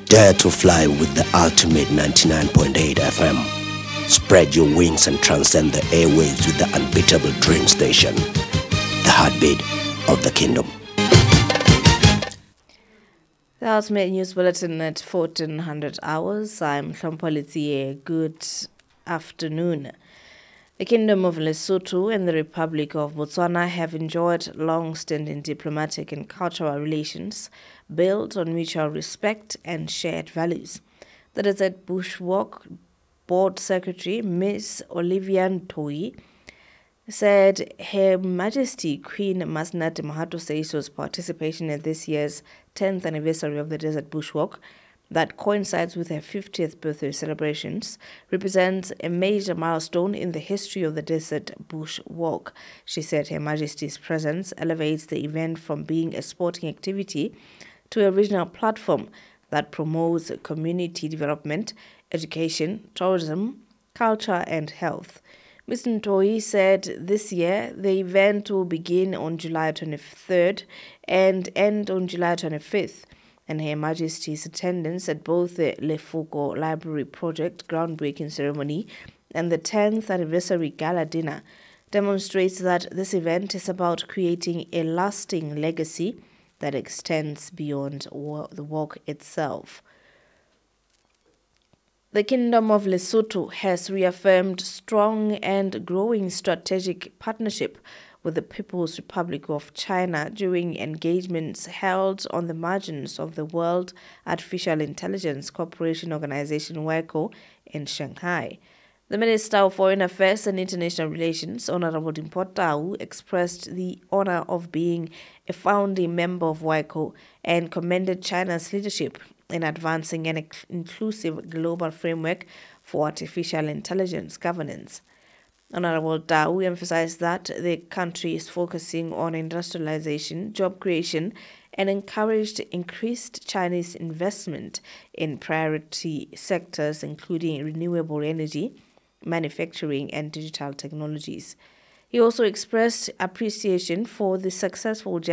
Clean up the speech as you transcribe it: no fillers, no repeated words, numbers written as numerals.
Dare to fly with the ultimate 99.8 FM. Spread your wings and transcend the airwaves with the unbeatable Dream Station, the heartbeat of the kingdom. The Ultimate News Bulletin at 1400 hours. I'm Hlompho. Good afternoon. The Kingdom of Lesotho and the Republic of Botswana have enjoyed long-standing diplomatic and cultural relations built on mutual respect and shared values. The Desert Bushwalk Board Secretary, Ms. Olivia Ntoi, said Her Majesty Queen Masnati Mahato Seiso's participation in this year's 10th anniversary of the Desert Bushwalk, that coincides with her 50th birthday celebrations, represents a major milestone in the history of the Desert Bushwalk. She said Her Majesty's presence elevates the event from being a sporting activity to a regional platform that promotes community development, education, tourism, culture, and health. Ms. Ntoi said this year the event will begin on July 23rd and end on July 25th, and Her Majesty's attendance at both the Lefoko Library Project groundbreaking ceremony and the 10th anniversary gala dinner demonstrates that this event is about creating a lasting legacy that extends beyond the walk itself. The Kingdom of Lesotho has reaffirmed strong and growing strategic partnership with the People's Republic of China during engagements held on the margins of the World Artificial Intelligence Cooperation Organization WICO in Shanghai. The Minister of Foreign Affairs and International Relations, Honorable Dimpho Tau, expressed the honor of being a founding member of WICO and commended China's leadership in advancing an inclusive global framework for artificial intelligence governance. Honorable Tau emphasized that the country is focusing on industrialization, job creation, and encouraged increased Chinese investment in priority sectors including renewable energy, manufacturing, and digital technologies. He also expressed appreciation for the successful